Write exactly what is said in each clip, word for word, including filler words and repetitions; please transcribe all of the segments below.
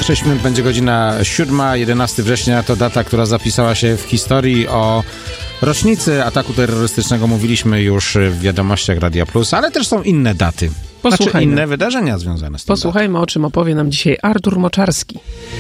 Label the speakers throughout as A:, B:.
A: sześć minut będzie godzina siódma, jedenastego września to data, która zapisała się w historii. O rocznicy ataku terrorystycznego mówiliśmy już w wiadomościach Radia Plus, ale też są inne daty. Posłuchajmy. Znaczy inne wydarzenia związane z tym.
B: Posłuchajmy, datem. O czym opowie nam dzisiaj Artur Moczarski.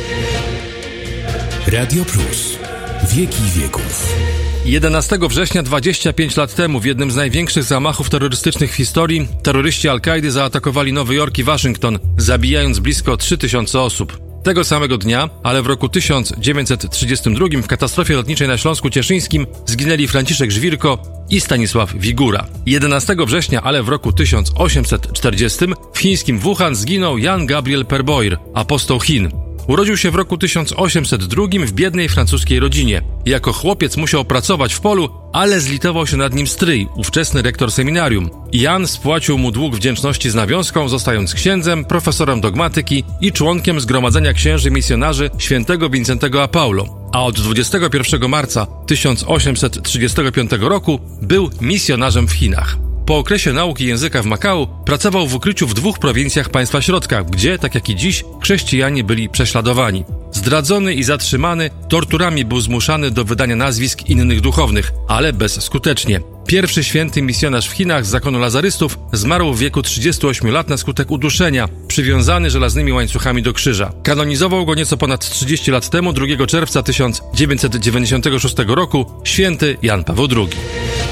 C: Radio Plus. Wieki wieków.
D: jedenastego września dwadzieścia pięć lat temu w jednym z największych zamachów terrorystycznych w historii terroryści Al-Kaidy zaatakowali Nowy Jork i Waszyngton, zabijając blisko trzy tysiące osób. Tego samego dnia, ale w roku tysiąc dziewięćset trzydziestym drugim w katastrofie lotniczej na Śląsku Cieszyńskim zginęli Franciszek Żwirko i Stanisław Wigura. jedenastego września, ale w roku tysiąc osiemset czterdziestym w chińskim Wuhan zginął Jan Gabriel Perboir, apostoł Chin. Urodził się w roku tysiąc osiemset drugim w biednej francuskiej rodzinie. Jako chłopiec musiał pracować w polu, ale zlitował się nad nim stryj, ówczesny rektor seminarium. Jan spłacił mu dług wdzięczności z nawiązką, zostając księdzem, profesorem dogmatyki i członkiem Zgromadzenia Księży Misjonarzy świętego Wincentego a Paulo. A od dwudziestego pierwszego marca tysiąc osiemset trzydziestego piątego roku był misjonarzem w Chinach. Po okresie nauki języka w Makao pracował w ukryciu w dwóch prowincjach państwa środka, gdzie, tak jak i dziś, chrześcijanie byli prześladowani. Zdradzony i zatrzymany, torturami był zmuszany do wydania nazwisk innych duchownych, ale bezskutecznie. Pierwszy święty misjonarz w Chinach z zakonu lazarystów zmarł w wieku trzydziestu ośmiu lat na skutek uduszenia, przywiązany żelaznymi łańcuchami do krzyża. Kanonizował go nieco ponad trzydzieści lat temu, drugiego czerwca tysiąc dziewięćset dziewięćdziesiątego szóstego roku, święty Jan Paweł drugi.